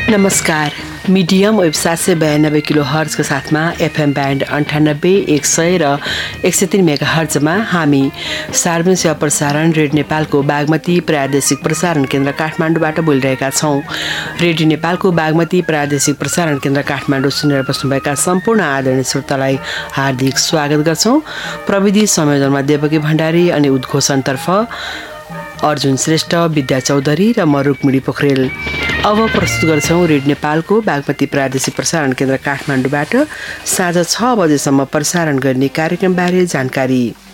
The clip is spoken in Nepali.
नमस्कार। मिडियम वेब 792 किलो हर्जका साथमा एफएम ब्यान्ड 98, 100 र 103 मेगा हर्जमा हामी सार्वजनिक सेवा प्रसारण रेडियो नेपालको बागमती प्रादेशिक प्रसारण केन्द्र काठमाडौँबाट बोलिरहेका छौँ। रेडियो नेपालको बागमती प्रादेशिक प्रसारण केन्द्र काठमाडौँ सुनेर बस्नुभएका सम्पूर्ण आदरणीय श्रोतालाई हार्दिक स्वागत गर्छौँ। प्रविधि संयोजनमा देवकी भण्डारी अनि उद्घोषणतर्फ अर्जुन श्रेष्ठ, विद्या चौधरी र म रुक्मिणी पोखरेल। अब प्रस्तुत गर्छौँ रेडियो नेपालको बागमती प्रादेशिक प्रसारण केन्द्र काठमाडौँबाट साँझ 6 बजेसम्म प्रसारण गर्ने कार्यक्रमबारे जानकारी।